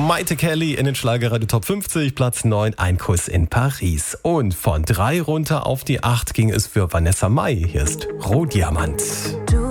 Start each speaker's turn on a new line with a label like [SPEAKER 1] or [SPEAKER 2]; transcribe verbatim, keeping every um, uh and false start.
[SPEAKER 1] Maite Kelly in den Schlagerradio Top fünfzig, Platz neun, Ein Kuss in Paris. Und von drei runter auf die acht ging es für Vanessa Mai. Hier ist Rohdiamant.
[SPEAKER 2] Du